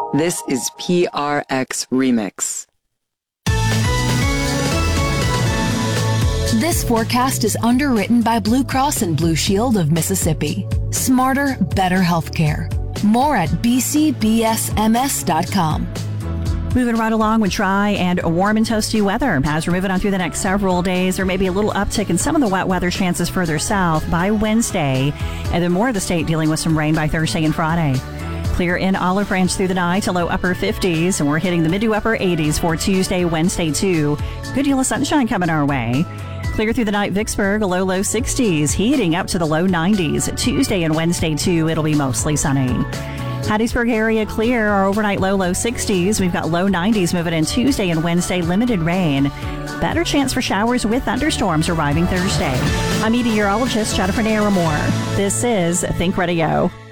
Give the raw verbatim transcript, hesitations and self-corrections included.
This is P R X Remix. This forecast is underwritten by Blue Cross and Blue Shield of Mississippi. Smarter, better healthcare. More at b c b s m s dot com. Moving right along with dry and warm and toasty weather. As we're moving on through the next several days, there may be a little uptick in some of the wet weather chances further south by Wednesday, and then more of the state dealing with some rain by Thursday and Friday. Clear in Olive Branch through the night to low upper fifties, and we're hitting the mid to upper eighties for Tuesday, Wednesday too. Good deal of sunshine coming our way. Clear through the night, Vicksburg, a low, low sixties, heating up to the low nineties. Tuesday and Wednesday, too, it'll be mostly sunny. Hattiesburg area clear, our overnight low, low sixties. We've got low nineties moving in Tuesday and Wednesday, limited rain. Better chance for showers with thunderstorms arriving Thursday. I'm meteorologist Jennifer Naramore. This is Think Radio.